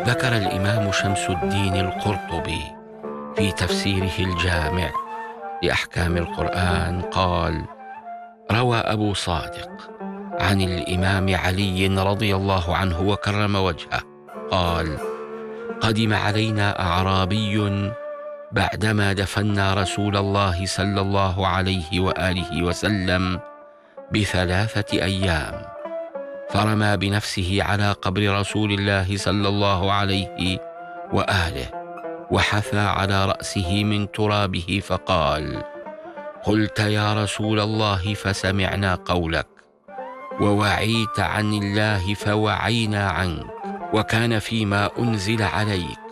ذكر الإمام شمس الدين القرطبي في تفسيره الجامع لأحكام القرآن قال: روى أبو صادق عن الإمام علي رضي الله عنه وكرم وجهه قال: قدم علينا أعرابي بعدما دفنا رسول الله صلى الله عليه وآله وسلم ب3 أيام، فرمى بنفسه على قبر رسول الله صلى الله عليه وآله وحثى على رأسه من ترابه فقال: قلت يا رسول الله فسمعنا قولك، ووعيت عن الله فوعينا عنك، وكان فيما أنزل عليك